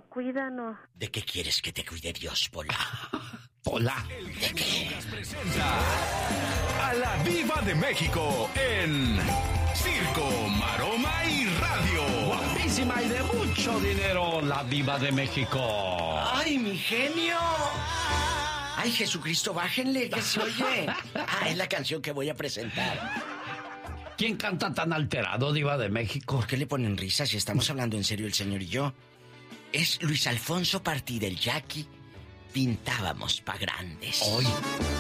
cuídanos. ¿De qué quieres que te cuide Dios, Pola? Pola. ¿De qué? Presenta a la Diva de México en Circo, Maroma y Radio. Guapísima y de mucho dinero, la Diva de México. ¡Ay, mi genio! ¡Ay, Jesucristo, bájenle, que se oye! Ah, es la canción que voy a presentar. ¿Quién canta tan alterado, Diva de México? ¿Por qué le ponen risas si estamos hablando en serio el señor y yo? Es Luis Alfonso Partida, el Jackie. Pintábamos pa' grandes. Hoy.